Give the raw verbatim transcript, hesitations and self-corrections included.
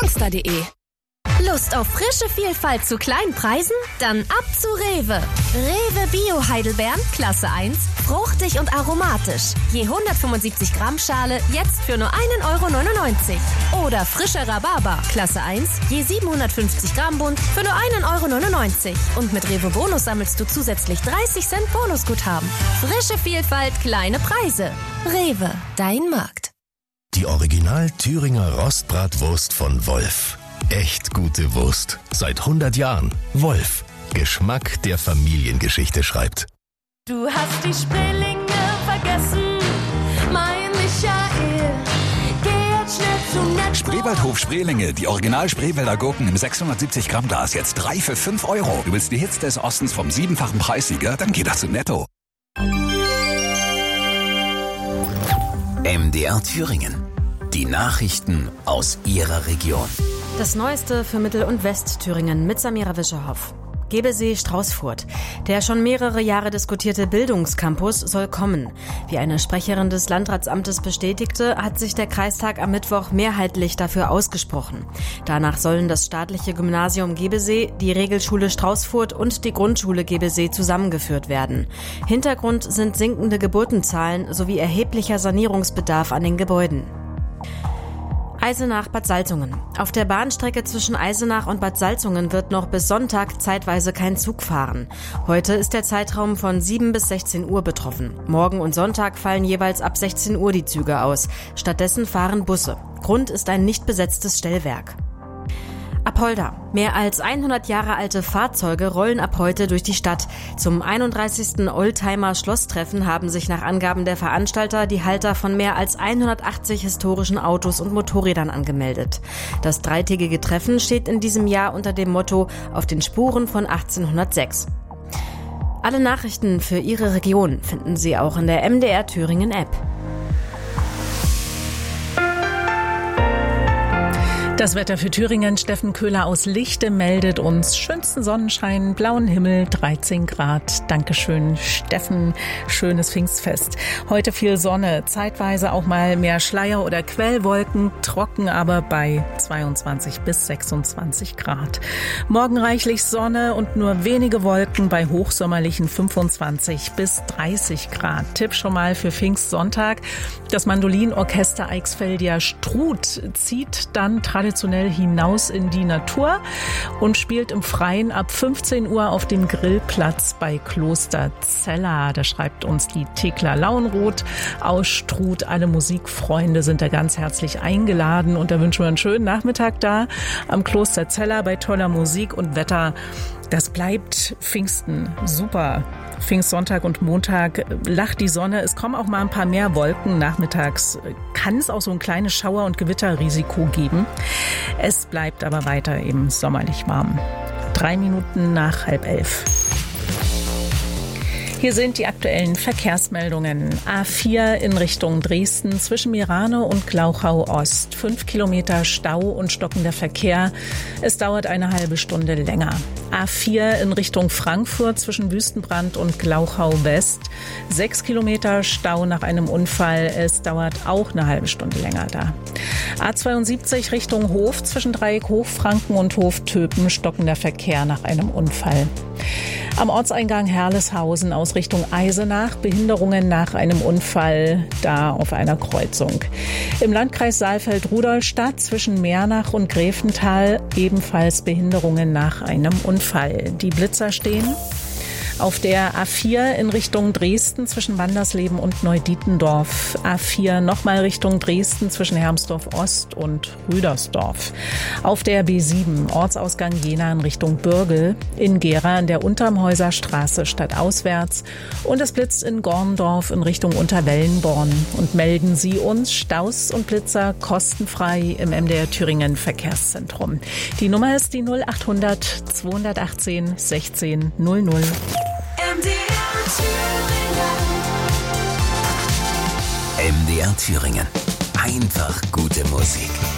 Polestar punkt de. Lust auf frische Vielfalt zu kleinen Preisen? Dann ab zu Rewe. Rewe Bio Heidelbeeren, Klasse eins, fruchtig und aromatisch. Je hundertfünfundsiebzig Gramm Schale, jetzt für nur ein Euro neunundneunzig. Oder frischer Rhabarber, Klasse eins, je siebenhundertfünfzig Gramm Bund, für nur ein Euro neunundneunzig. Und mit Rewe Bonus sammelst du zusätzlich dreißig Cent Bonusguthaben. Frische Vielfalt, kleine Preise. Rewe, dein Markt. Die Original Thüringer Rostbratwurst von Wolf. Echt gute Wurst. Seit hundert Jahren. Wolf. Geschmack, der Familiengeschichte schreibt. Du hast die Spreelinge vergessen, mein Michael. Geh jetzt schnell zum Netto. Spreewaldhof Spreelinge, die Original Spreewälder Gurken im sechshundertsiebzig Gramm Glas. Jetzt drei für fünf Euro. Du willst die Hits des Ostens vom siebenfachen Preissieger? Dann geh doch zu Netto. M D R Thüringen. Die Nachrichten aus Ihrer Region. Das Neueste für Mittel- und Westthüringen mit Samira Wischerhoff. Gebesee-Straußfurt. Der schon mehrere Jahre diskutierte Bildungscampus soll kommen. Wie eine Sprecherin des Landratsamtes bestätigte, hat sich der Kreistag am Mittwoch mehrheitlich dafür ausgesprochen. Danach sollen das staatliche Gymnasium Gebesee, die Regelschule Straußfurt und die Grundschule Gebesee zusammengeführt werden. Hintergrund sind sinkende Geburtenzahlen sowie erheblicher Sanierungsbedarf an den Gebäuden. Eisenach-Bad Salzungen. Auf der Bahnstrecke zwischen Eisenach und Bad Salzungen wird noch bis Sonntag zeitweise kein Zug fahren. Heute ist der Zeitraum von sieben bis sechzehn Uhr betroffen. Morgen und Sonntag fallen jeweils ab sechzehn Uhr die Züge aus. Stattdessen fahren Busse. Grund ist ein nicht besetztes Stellwerk. Apolda. Mehr als hundert Jahre alte Fahrzeuge rollen ab heute durch die Stadt. Zum einunddreißigsten Oldtimer-Schlosstreffen haben sich nach Angaben der Veranstalter die Halter von mehr als hundertachtzig historischen Autos und Motorrädern angemeldet. Das dreitägige Treffen steht in diesem Jahr unter dem Motto „Auf den Spuren von achtzehnhundertsechs". Alle Nachrichten für Ihre Region finden Sie auch in der M D R Thüringen App. Das Wetter für Thüringen. Steffen Köhler aus Lichte meldet uns schönsten Sonnenschein, blauen Himmel, dreizehn Grad. Dankeschön, Steffen. Schönes Pfingstfest. Heute viel Sonne, zeitweise auch mal mehr Schleier oder Quellwolken, trocken aber bei zweiundzwanzig bis sechsundzwanzig Grad. Morgen reichlich Sonne und nur wenige Wolken bei hochsommerlichen fünfundzwanzig bis dreißig Grad. Tipp schon mal für Pfingstsonntag. Das Mandolinorchester Eichsfeldia Struth zieht dann traditionell hinaus in die Natur und spielt im Freien ab fünfzehn Uhr auf dem Grillplatz bei Kloster Zella. Da schreibt uns die Thekla Lauenroth aus Struth. Alle Musikfreunde sind da ganz herzlich eingeladen und da wünschen wir einen schönen Nachmittag da am Kloster Zella bei toller Musik und Wetter. Das bleibt Pfingsten super. Pfingstsonntag und Montag lacht die Sonne. Es kommen auch mal ein paar mehr Wolken. Nachmittags kann es auch so ein kleines Schauer- und Gewitterrisiko geben. Es bleibt aber weiter eben sommerlich warm. Drei Minuten nach halb elf. Hier sind die aktuellen Verkehrsmeldungen. A vier in Richtung Dresden zwischen Mirane und Glauchau Ost. Fünf Kilometer Stau und stockender Verkehr. Es dauert eine halbe Stunde länger. A vier in Richtung Frankfurt zwischen Wüstenbrand und Glauchau West. Sechs Kilometer Stau nach einem Unfall. Es dauert auch eine halbe Stunde länger da. A zweiundsiebzig Richtung Hof zwischen Dreieck Hochfranken und Hoftöpen. Stockender Verkehr nach einem Unfall. Am Ortseingang Herleshausen aus Richtung Eisenach Behinderungen nach einem Unfall da auf einer Kreuzung. Im Landkreis Saalfeld-Rudolstadt zwischen Mernach und Gräfenthal ebenfalls Behinderungen nach einem Unfall. Die Blitzer stehen auf der A vier in Richtung Dresden zwischen Wandersleben und Neudietendorf. A vier nochmal Richtung Dresden zwischen Hermsdorf Ost und Rüdersdorf. Auf der B sieben Ortsausgang Jena in Richtung Bürgel. In Gera an der Untermhäuser Straße stadtauswärts. Und es blitzt in Gorndorf in Richtung Unterwellenborn. Und melden Sie uns Staus und Blitzer kostenfrei im M D R Thüringen Verkehrszentrum. Die Nummer ist die null achthundert zweihundertachtzehn sechzehn null null. M D R Thüringen. M D R Thüringen. Einfach gute Musik.